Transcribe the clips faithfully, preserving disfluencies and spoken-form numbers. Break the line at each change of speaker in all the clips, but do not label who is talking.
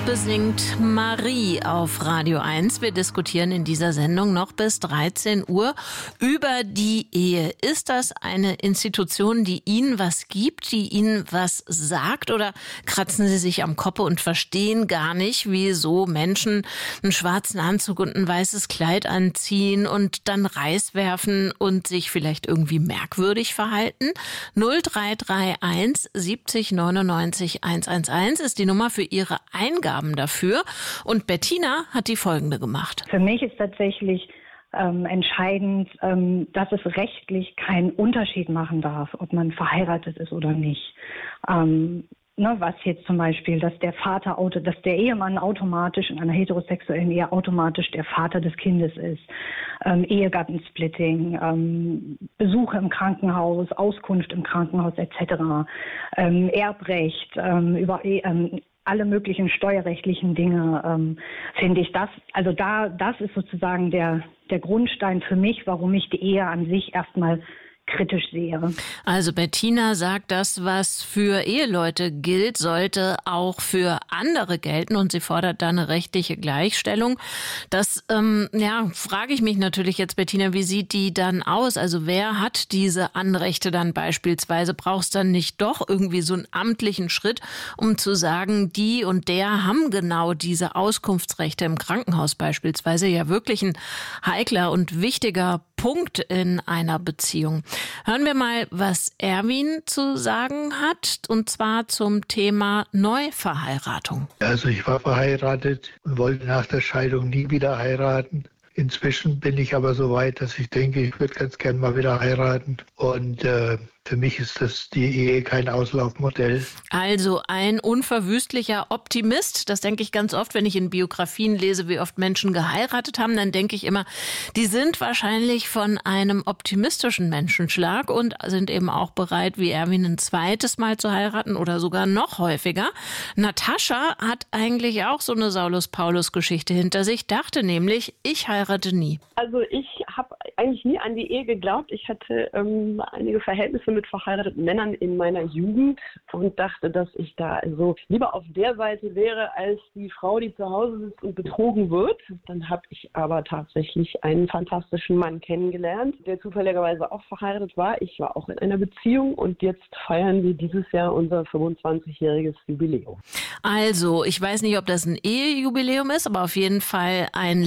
Besingt Marie auf Radio eins. Wir diskutieren in dieser Sendung noch bis dreizehn Uhr über die Ehe. Ist das eine Institution, die Ihnen was gibt, die Ihnen was sagt, oder kratzen Sie sich am Kopf und verstehen gar nicht, wieso Menschen einen schwarzen Anzug und ein weißes Kleid anziehen und dann Reis werfen und sich vielleicht irgendwie merkwürdig verhalten? null drei drei eins siebzig neunundneunzig hunderteins ist die Nummer für Ihre Eingaben dafür. Und Bettina hat die folgende gemacht.
Für mich ist tatsächlich ähm, entscheidend, ähm, dass es rechtlich keinen Unterschied machen darf, ob man verheiratet ist oder nicht. Ähm, ne, was jetzt zum Beispiel, dass der Vater, dass der Ehemann automatisch in einer heterosexuellen Ehe automatisch der Vater des Kindes ist. Ähm, Ehegattensplitting, ähm, Besuche im Krankenhaus, Auskunft im Krankenhaus et cetera. Ähm, Erbrecht, ähm, über ähm, alle möglichen steuerrechtlichen Dinge, ähm, finde ich das, also da, das ist sozusagen der, der Grundstein für mich, warum ich die Ehe an sich erstmal kritisch sehe.
Also Bettina sagt, das, was für Eheleute gilt, sollte auch für andere gelten, und sie fordert da eine rechtliche Gleichstellung. Das, ähm, ja, frage ich mich natürlich jetzt, Bettina, wie sieht die dann aus? Also wer hat diese Anrechte dann beispielsweise? Brauchst dann nicht doch irgendwie so einen amtlichen Schritt, um zu sagen, die und der haben genau diese Auskunftsrechte im Krankenhaus beispielsweise? Ja, wirklich ein heikler und wichtiger Punkt in einer Beziehung. Hören wir mal, was Erwin zu sagen hat, und zwar zum Thema Neuverheiratung.
Also ich war verheiratet und wollte nach der Scheidung nie wieder heiraten. Inzwischen bin ich aber so weit, dass ich denke, ich würde ganz gern mal wieder heiraten. Und äh, für mich ist das die Ehe kein Auslaufmodell.
Also ein unverwüstlicher Optimist. Das denke ich ganz oft, wenn ich in Biografien lese, wie oft Menschen geheiratet haben. Dann denke ich immer, die sind wahrscheinlich von einem optimistischen Menschenschlag und sind eben auch bereit, wie Erwin, ein zweites Mal zu heiraten oder sogar noch häufiger. Natascha hat eigentlich auch so eine Saulus-Paulus-Geschichte hinter sich, dachte nämlich, ich heirate nie.
Also ich habe eigentlich nie an die Ehe geglaubt. Ich hatte ähm, einige Verhältnisse mit verheirateten Männern in meiner Jugend und dachte, dass ich da also lieber auf der Seite wäre, als die Frau, die zu Hause sitzt und betrogen wird. Dann habe ich aber tatsächlich einen fantastischen Mann kennengelernt, der zufälligerweise auch verheiratet war. Ich war auch in einer Beziehung und jetzt feiern wir dieses Jahr unser fünfundzwanzigjähriges Jubiläum.
Also, ich weiß nicht, ob das ein Ehejubiläum ist, aber auf jeden Fall ein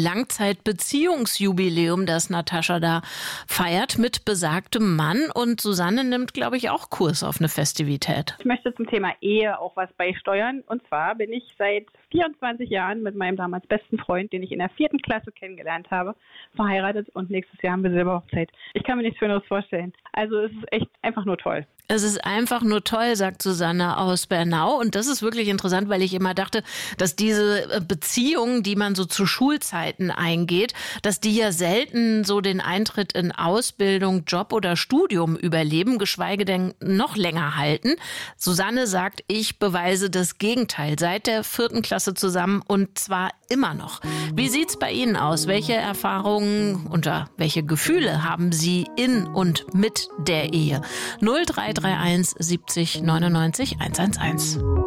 Langzeitbeziehungsjubiläum, das Natascha da feiert mit besagtem Mann. Und Susanne nimmt, glaube ich, auch Kurs auf eine Festivität.
Ich möchte zum Thema Ehe auch was beisteuern. Und zwar bin ich seit vierundzwanzig Jahren mit meinem damals besten Freund, den ich in der vierten Klasse kennengelernt habe, verheiratet. Und nächstes Jahr haben wir Silberhochzeit. Ich kann mir nichts Schöneres vorstellen. Also es ist echt einfach nur toll.
Es ist einfach nur toll, sagt Susanne aus Bernau. Und das ist wirklich interessant, weil ich immer dachte, dass diese Beziehungen, die man so zu Schulzeiten eingeht, dass die ja selten so den Eintritt in Ausbildung, Job oder Studium überleben, geschweige denn noch länger halten. Susanne sagt, ich beweise das Gegenteil. Seit der vierten Klasse zusammen, und zwar immer noch. Wie sieht's bei Ihnen aus? Welche Erfahrungen oder welche Gefühle haben Sie in und mit der Ehe? null drei drei eins siebzig neunundneunzig hunderteins.